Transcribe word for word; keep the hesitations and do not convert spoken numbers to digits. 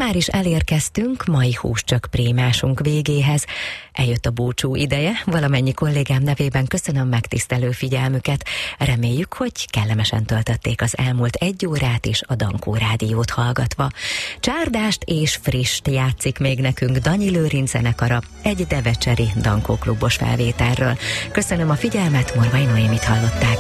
már is elérkeztünk mai húscsök prémásunk végéhez. Eljött a búcsú ideje, valamennyi kollégám nevében köszönöm megtisztelő figyelmüket. Reméljük, hogy kellemesen töltötték az elmúlt egy órát is a Dankó Rádiót hallgatva. Csárdást és frissst játszik még nekünk Danyi Lőrinc zenekara egy devecseri Dankó klubos felvételről. Köszönöm a figyelmet, Morvai Noémit hallották.